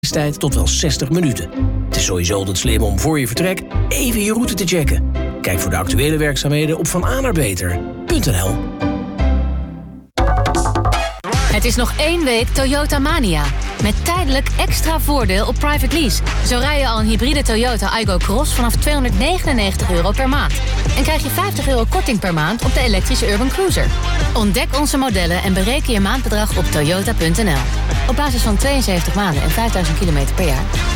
reistijd tot wel 60 minuten. Het is sowieso altijd slim om voor je vertrek even je route te checken. Kijk voor de actuele werkzaamheden op vananerbeter.nl. Het is nog 1 week Toyota Mania. Met tijdelijk extra voordeel op private lease. Zo rij je al een hybride Toyota Aygo Cross vanaf €299 per maand. En krijg je €50 korting per maand op de elektrische Urban Cruiser. Ontdek onze modellen en bereken je maandbedrag op toyota.nl. Op basis van 72 maanden en 5000 kilometer per jaar.